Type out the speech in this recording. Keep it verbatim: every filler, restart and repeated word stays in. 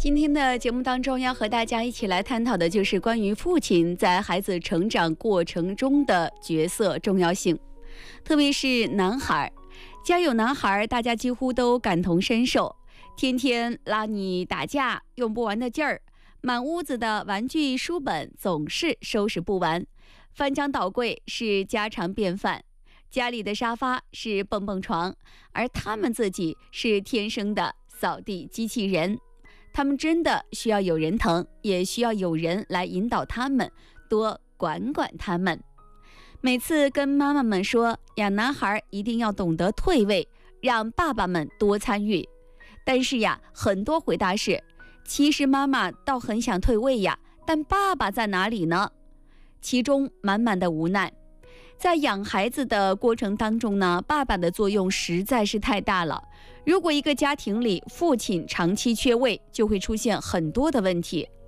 今天的节目当中要和大家一起来探讨的就是关于父亲在孩子成长过程中的角色重要性，特别是男孩。家有男孩，大家几乎都感同身受，天天拉你打架，用不完的劲儿，满屋子的玩具书本总是收拾不完，翻箱倒柜是家常便饭，家里的沙发是蹦蹦床，而他们自己是天生的扫地机器人。他们真的需要有人疼，也需要有人来引导他们，多管管他们。每次跟妈妈们说养男孩一定要懂得退位，让爸爸们多参与，但是呀，很多回答是其实妈妈倒很想退位呀，但爸爸在哪里呢？其中满满的无奈。在养孩子的过程当中呢，爸爸的作用实在是太大了。如果一个家庭里父亲长期缺位，就会出现很多的问题。